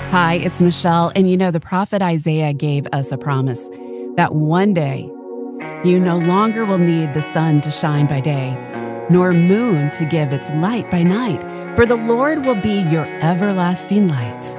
Hi, it's Michelle. And the prophet Isaiah gave us a promise that one day you no longer will need the sun to shine by day, nor moon to give its light by night, for the Lord will be your everlasting light,